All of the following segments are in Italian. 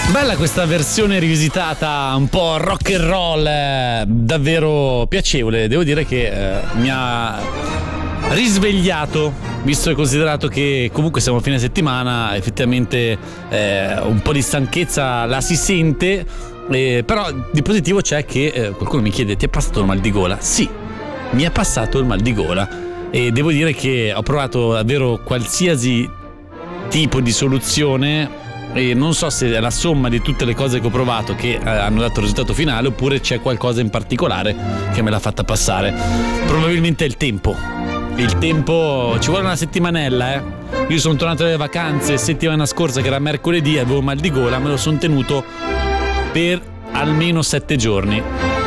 Bella questa versione rivisitata, un po' rock and roll, davvero piacevole. Devo dire che mi ha risvegliato, visto e considerato che comunque siamo a fine settimana, effettivamente un po' di stanchezza la si sente, però di positivo c'è che qualcuno mi chiede: ti è passato il mal di gola? Sì, mi è passato il mal di gola e devo dire che ho provato davvero qualsiasi tipo di soluzione e non so se è la somma di tutte le cose che ho provato che hanno dato il risultato finale, oppure c'è qualcosa in particolare che me l'ha fatta passare. Probabilmente è il tempo, ci vuole una settimanella. Io sono tornato dalle vacanze settimana scorsa, che era mercoledì, avevo mal di gola, me lo sono tenuto per almeno 7 giorni.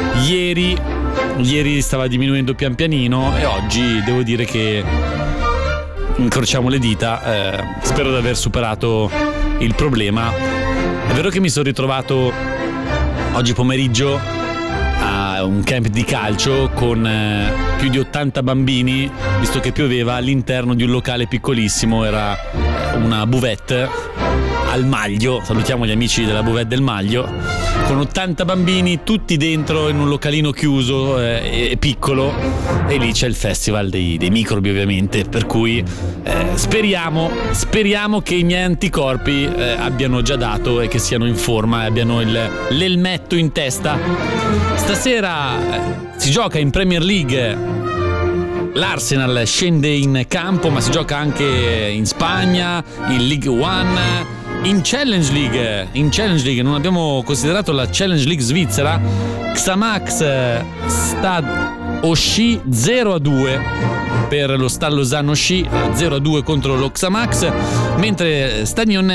Ieri stava diminuendo pian pianino e oggi devo dire che incrociamo le dita, spero di aver superato il problema. È vero che mi sono ritrovato oggi pomeriggio a un camp di calcio con più di 80 bambini, visto che pioveva, all'interno di un locale piccolissimo, era una buvette al Maglio, salutiamo gli amici della buvette del Maglio, con 80 bambini tutti dentro in un localino chiuso e piccolo, e lì c'è il festival dei microbi, ovviamente, per cui speriamo che i miei anticorpi abbiano già dato e che siano in forma e abbiano l'elmetto in testa. Stasera si gioca in Premier League, l'Arsenal scende in campo, ma si gioca anche in Spagna, in League One, in Challenge League non abbiamo considerato la Challenge League svizzera. Xamax Stade Auchy 0-2 per lo Stade Lausanne Auchy, 0-2 contro lo Xamax, mentre Stade